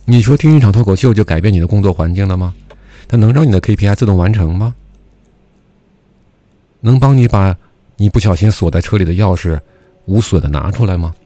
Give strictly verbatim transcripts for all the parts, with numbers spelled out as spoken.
你说听一场脱口秀就改变你的工作环境了吗？它能让你的 K P I 自动完成吗？能帮你把你不小心锁在车里的钥匙无损的拿出来吗？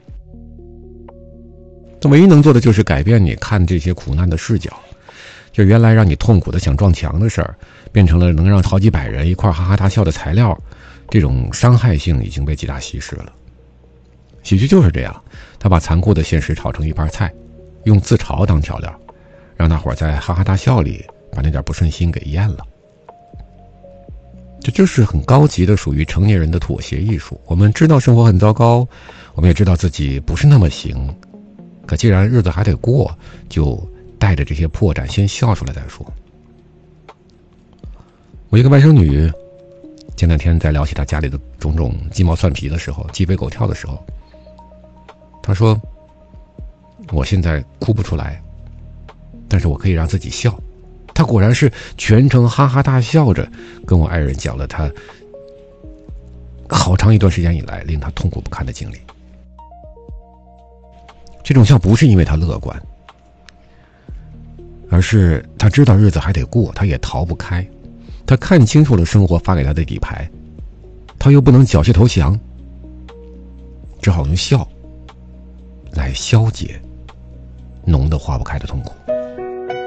它唯一能做的就是改变你看这些苦难的视角，就原来让你痛苦的想撞墙的事儿，变成了能让好几百人一块哈哈大笑的材料。这种伤害性已经被极大稀释了。喜剧就是这样，他把残酷的现实炒成一盘菜，用自嘲当调料，让大伙在哈哈大笑里把那点不顺心给咽了。这就是很高级的属于成年人的妥协艺术。我们知道生活很糟糕，我们也知道自己不是那么行，可既然日子还得过，就带着这些破绽先笑出来再说。我一个外甥女前两天在聊起她家里的种种鸡毛蒜皮的时候，鸡飞狗跳的时候，她说我现在哭不出来，但是我可以让自己笑。她果然是全程哈哈大笑着跟我爱人讲了她好长一段时间以来令她痛苦不堪的经历。这种笑不是因为她乐观，而是她知道日子还得过，她也逃不开。她看清楚了生活发给她的底牌，她又不能缴械投降，只好用笑来消解浓得化不开的痛苦。